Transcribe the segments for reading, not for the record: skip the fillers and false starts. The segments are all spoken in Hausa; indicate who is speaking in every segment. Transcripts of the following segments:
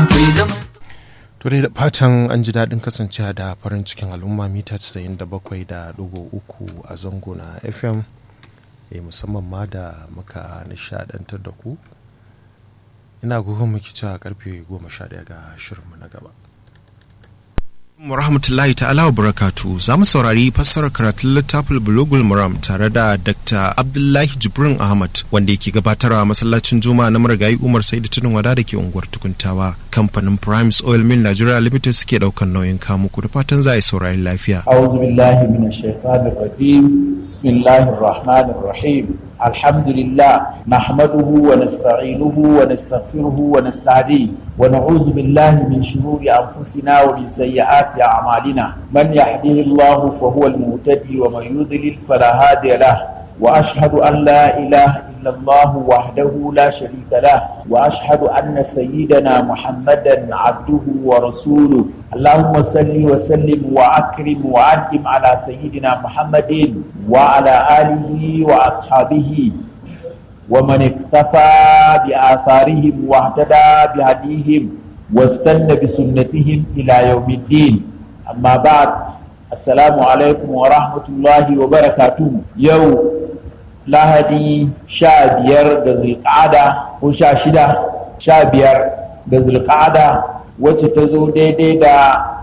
Speaker 1: To dai da fatan an ji daɗin kasancewa da farin cikin al'umma mita 97.3 a zango na FM, musamman ma da muka nishaɗantar da ku. Ina gugun muke cewa karfe 11 ga shirinmu na gaba. Rahmatullahi ta'ala wa barakatu. Za mu saurari fassarar karatun littafin Bulugul Maram tare da Dr. Abdullahi Jibrin Ahmad, wanda yake gabatarwa masallacin Juma'a na marigayi Umar Saidu Tudun Wada da ke unguwar Tukuntawa. Kamfanin Primes Oil Mill Nigeria Limited suke daukan nauyin kamu ku da fatan za a yi saurari lafiya.
Speaker 2: A'udhu billahi minash shaitanir rajim. Bismillahir rahmanir rahim. Alhamdulillah nahmaduhu wa nasta'inuhu wa nastaghfiruhu wa nasta'dihi wa na'udhu billahi min shururi anfusina wa min sayyiati a'malina. Man yahdihillahu fahuwal muhtadi wa man yudlil fala hadiya lahu. Wa ashhadu an la ilaha إلا الله وحده لا شريك له وأشهد أن سيدنا محمدا عبده ورسوله اللهم صل وسلم وأكرم وأنعم على سيدنا محمد وعلى آله وأصحابه ومن اقتفى بآثارهم واهتدى بهديهم واستنى بسنتهم إلى يوم الدين أما بعد السلام عليكم ورحمة الله وبركاته يوم Lahadi 15 ga Zulqa'ada ko 16 ga Zulqa'ada wacce ta zo daidai da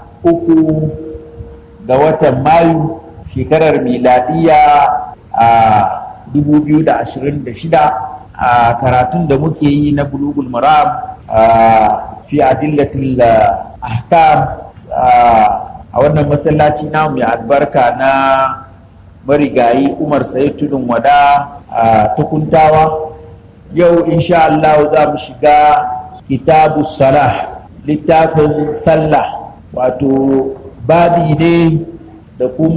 Speaker 2: 3 ga watan Mayu shekarar miladiya a 2026 a karatun da muke yi na Bulugul Maram fi adillatil ahkam a wannan masallaci namu mai albarka na marigayi Umar Saidu Tudun Wada a Tukuntawa. Yau insha Allah za mu shiga kitabu salah, littafin sallah, wato babi ne da kuma